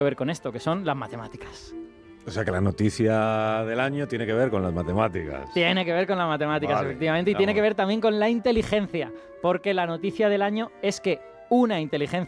que ver con esto, que son las matemáticas. O sea que la noticia del año tiene que ver con las matemáticas. Tiene que ver con las matemáticas, Vale, efectivamente, y vamos. tiene que ver también con la inteligencia, porque la noticia del año es que una inteligencia